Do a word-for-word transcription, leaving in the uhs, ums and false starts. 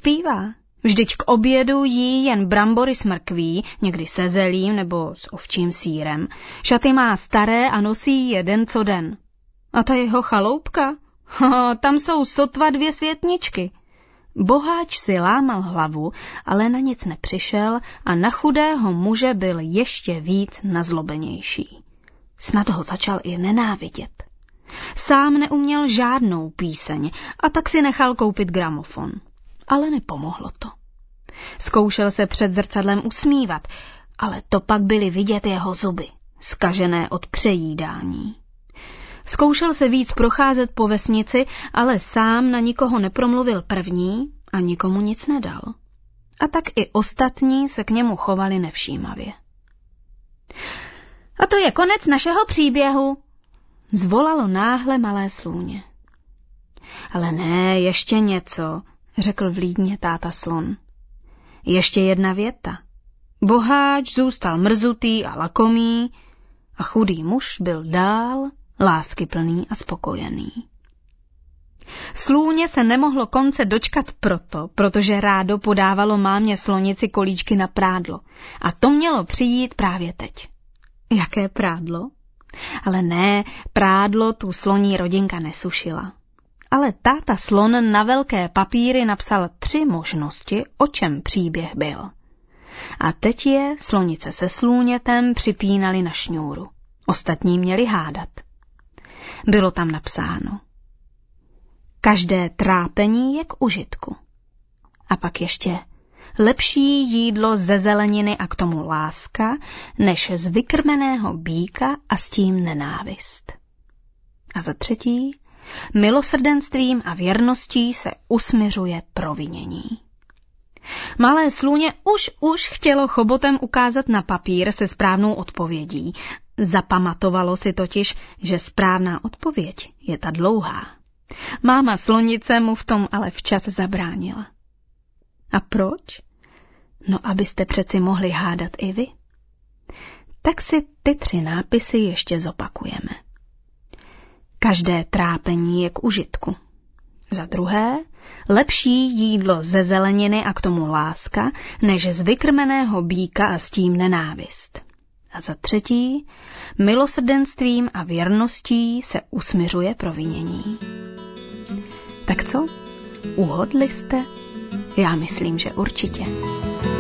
zpívá? Vždyť k obědu jí jen brambory s mrkví, někdy se zelím nebo s ovčím sýrem. Šaty má staré a nosí jeden co den. A ta jeho chaloupka? Ho, tam jsou sotva dvě světničky. Boháč si lámal hlavu, ale na nic nepřišel a na chudého muže byl ještě víc nazlobenější. Snad ho začal i nenávidět. Sám neuměl žádnou píseň a tak si nechal koupit gramofon. Ale nepomohlo to. Zkoušel se před zrcadlem usmívat, ale to pak byly vidět jeho zuby, zkažené od přejídání. Zkoušel se víc procházet po vesnici, ale sám na nikoho nepromluvil první a nikomu nic nedal. A tak i ostatní se k němu chovali nevšímavě. A to je konec našeho příběhu, zvolalo náhle malé slůně. Ale ne, ještě něco, řekl vlídně táta slon. Ještě jedna věta. Boháč zůstal mrzutý a lakomý a chudý muž byl dál láskyplný a spokojený. Slůně se nemohlo konce dočkat proto, protože rádo podávalo mámě slonici kolíčky na prádlo. A to mělo přijít právě teď. Jaké prádlo? Ale ne, prádlo tu sloní rodinka nesušila. Ale táta slon na velké papíry napsal tři možnosti, o čem příběh byl. A teď je slonice se slůnětem připínali na šňůru. Ostatní měli hádat. Bylo tam napsáno: každé trápení je k užitku. A pak ještě: lepší jídlo ze zeleniny a k tomu láska, než z vykrmeného býka a s tím nenávist. A za třetí: milosrdenstvím a věrností se usmiřuje provinění. Malé slůně už už chtělo chobotem ukázat na papír se správnou odpovědí. Zapamatovalo si totiž, že správná odpověď je ta dlouhá. Máma slonice mu v tom ale včas zabránila. A proč? No, abyste přeci mohli hádat i vy. Tak si ty tři nápisy ještě zopakujeme. Každé trápení je k užitku. Za druhé, lepší jídlo ze zeleniny a k tomu láska, než z vykrmeného býka a s tím nenávist. A za třetí, milosrdenstvím a věrností se usmiřuje provinění. Tak co? Uhodli jste? Já myslím, že určitě.